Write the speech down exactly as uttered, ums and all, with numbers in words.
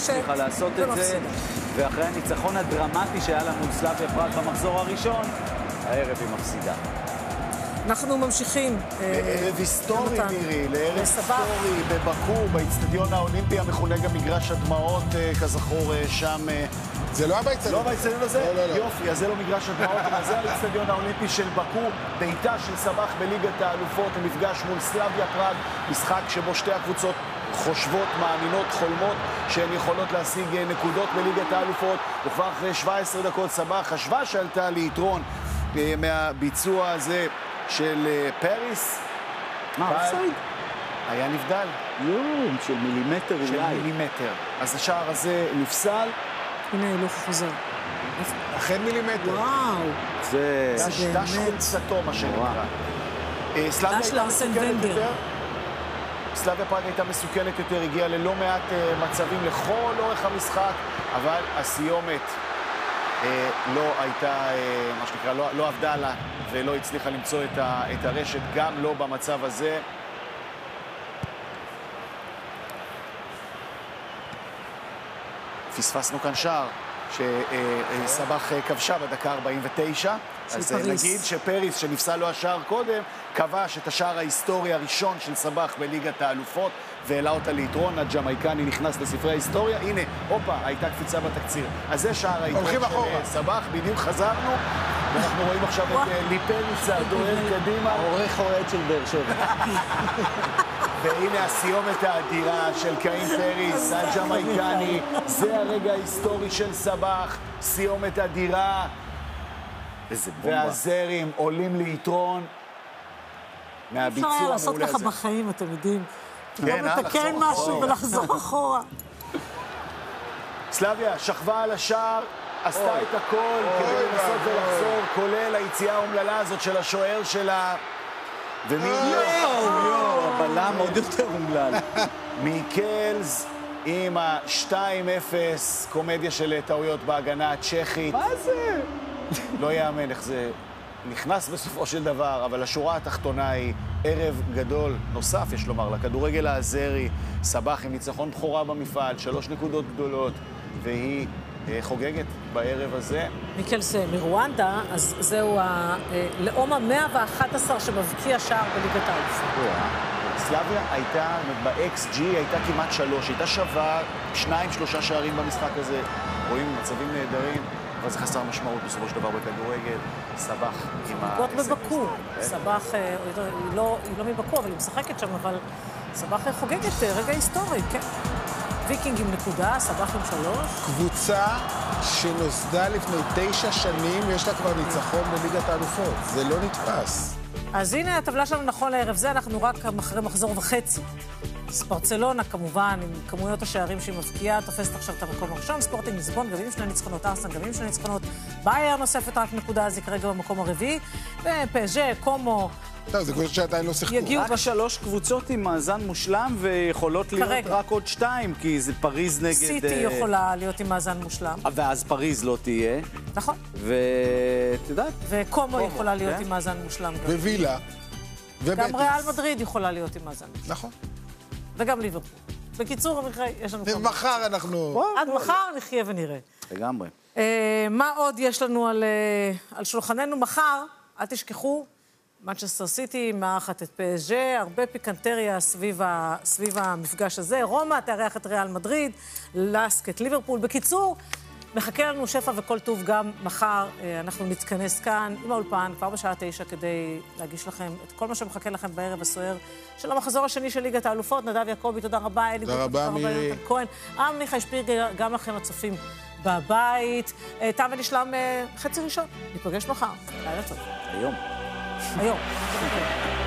הצליחה לעשות את זה, ואחרי הניצחון הדרמטי שהיה לה מול סלאביה פראג במחזור הראשון, הערב היא מפסידה. אנחנו ממשיכים. לערב היסטורי, מירי, לערב היסטורי בבקו, באצטדיון האולימפי המכונה גם מגרש הדמעות, כזכור שם. זה לא היה באצטדיון? לא באצטדיון הזה? יופי, אז זה לא מגרש הדמעות, אבל זה האצטדיון האולימפי של בקו, ביתה של סבח בליגת האלופות, המפגש מול סלאביה פראג, משחק שבו שתי הקבוצות חושבות, מאמינות, חולמות, שהן יכולות להשיג נקודות בליגת האלופות, וכבר אחרי שבע עשרה דקות סבח חשבה שעלתה ליתרון מהביצוע הזה של פריס. מה, אופסייד? היה נבדל. יום, של מילימטר אולי. של מילימטר. אז השער הזה נפסל. הנה, הילוך חוזר. אכן מילימטר. וואו. זה... דש חולצתו, מה שנקרא. דש לארסן ונגר. סלאביה פראג הייתה מסוכנת יותר, הגיעה ללא מעט מצבים לכל אורך המשחק, אבל הסיומת לא הייתה, מה שנקרא, לא, לא עבדה לה ולא הצליחה למצוא את, ה, את הרשת, גם לא במצב הזה. פספסנו כאן שער שסבח כבשה בדקה ארבעים ותשע. אז נגיד שפריס, שנפסל לו השער קודם, כבש את השער ההיסטורי הראשון של סבח בליגת האלופות, והעלה אותה ליתרון. הג'מייקני נכנס לספרי ההיסטוריה. הנה, הופה, הייתה קפיצה בתקציר. אז זה שער היתרון של סבח, בדיוק חזרנו, ואנחנו רואים עכשיו את ליפריס הדוהר קדימה. העורך אוהד של באר שבע. והנה הסיומת האדירה של קאים פריס, הג'מייקני. זה הרגע ההיסטורי של סבח, סיומת אדירה. והזרים עולים ליתרון מהביצוע המעולה הזה. אפשר היה לעשות ככה בחיים, אתם יודעים. כן, לא מתקן משהו ולחזור אחורה. סלאביה שכבה על השער, עשתה את הכל כדי לנסות ולחזור, כולל היציאה האומללה הזאת של השוער שלה. ומי... יואו, יואו, הבלם עוד יותר אומלל. מיקלס עם ה-שתיים אפס, קומדיה של טעויות בהגנה הצ'כית. מה זה? לא יאמן איך זה נכנס בסופו של דבר, אבל השורה התחתונה היא ערב גדול נוסף, יש לומר, לכדורגל האזרי. סבח עם ניצחון בכורה במפעל, שלוש נקודות גדולות, והיא אה, חוגגת בערב הזה. מיקלס מרואנדה, אז זהו הלאום ה-מאה ואחת עשרה שמבקיע שער בליגת האלופות. סלאביה הייתה, ב-אקס ג'י הייתה כמעט שלוש, הייתה שווה שניים, שלושה שערים במשחק הזה. רואים מצבים נהדרים. אבל זה חסר משמעות בסופו של דבר בכדורגל. סבח עם ה... נקות בבקו. סבח, היא לא מבקו, אבל היא משחקת שם, אבל סבח חוגגת רגע היסטורי, כן. ויקינג עם נקודה, סבח עם שלוש. קבוצה שנוסדה לפני תשע שנים, יש לה כבר ניצחון בליגת האלופות. זה לא נתפס. אז הנה הטבלה שלנו נכון לערב זה, אנחנו רק אחרי מחזור וחצי. ברצלונה כמובן, עם כמויות השערים שהיא מבקיעה, תופסת עכשיו את המקום הראשון, ספורטינג ליסבון, גם עם שני ניצחונות, ארסנל, גם עם שני ניצחונות, באייר נוספת רק נקודה, אז היא כרגע במקום הרביעי, ופז'ה, קומו, טוב, זה קבוצות שעדיין לא שיחקו. רק שלוש קבוצות עם מאזן מושלם, ויכולות להיות רק עוד שתיים, כי זה פריז נגד... סיטי יכולה להיות עם מאזן מושלם. ואז פריז לא תהיה. נכון. ואת יודעת? וקומו יכולה להיות עם מאזן מושלם. ווילה. גם ריאל מדריד יכולה להיות עם מאזן מושלם. נכון. וגם ליברפול. בקיצור, המקרה, יש לנו... ומחר אנחנו... עד מחר נחיה ונראה. לגמרי. מה עוד יש לנו על שולחננו? מחר, אל תשכחו, מנצ'סטר סיטי מארחת את פז'ה, הרבה פיקנטריה סביב המפגש הזה. רומא תארח את ריאל מדריד, לסק את ליברפול. בקיצור, מחכה לנו שפע וכל טוב גם מחר. אנחנו נתכנס כאן עם האולפן כבר בשעה תשע כדי להגיש לכם את כל מה שמחכה לכם בערב הסוער של המחזור השני של ליגת האלופות. נדב יעקבי, תודה רבה. תודה רבה, מירי. כהן. עמיחי שפיגלר, גם לכם הצופים בבית. תם ונשלם חצי ראשון. ניפגש מחר. לילה טוב. היום. היום.